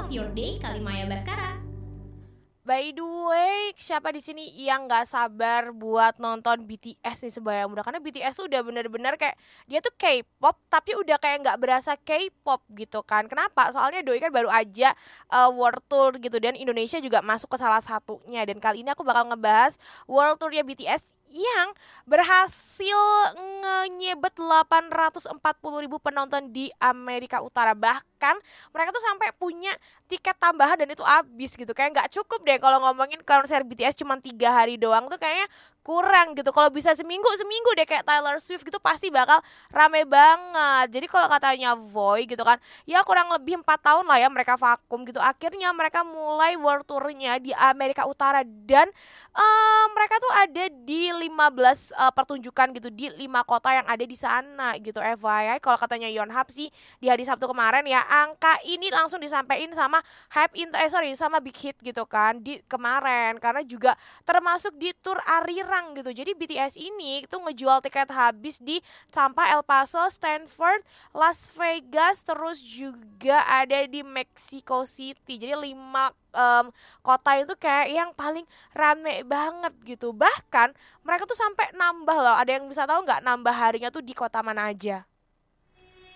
of your day, Kalimaya Baskara. By the way, siapa di sini yang nggak sabar buat nonton BTS nih sebaya muda? Karena BTS tuh udah bener-bener kayak dia tuh K-pop, tapi udah kayak nggak berasa K-pop gitu kan? Kenapa? Soalnya Doi kan baru aja world tour gitu, dan Indonesia juga masuk ke salah satunya. Dan kali ini aku bakal ngebahas world tournya BTS yang berhasil nyebet 840.000 penonton di Amerika Utara. Bahkan mereka tuh sampai punya tiket tambahan dan itu habis gitu. Kayak nggak cukup deh kalau ngomongin konser BTS cuma 3 hari doang tuh kayaknya kurang gitu. Kalau bisa seminggu deh kayak Taylor Swift gitu pasti bakal rame banget. Jadi kalau katanya Voy gitu kan, ya kurang lebih 4 tahun lah ya mereka vakum gitu. Akhirnya mereka mulai world tournya di Amerika Utara, dan mereka tuh ada di 15 pertunjukan gitu di 5 kota yang ada di sana gitu. FYI, kalau katanya Yonhap sih di hari Sabtu kemarin ya, angka ini langsung disampaikan sama sama Big Hit gitu kan di kemarin, karena juga termasuk di tour Arirang gitu. Jadi BTS ini tuh ngejual tiket habis di Tampa, El Paso, Stanford, Las Vegas, terus juga ada di Mexico City. Jadi 5 kota itu kayak yang paling rame banget gitu. Bahkan mereka tuh sampai nambah loh. Ada yang bisa tahu nggak nambah harinya tuh di kota mana aja?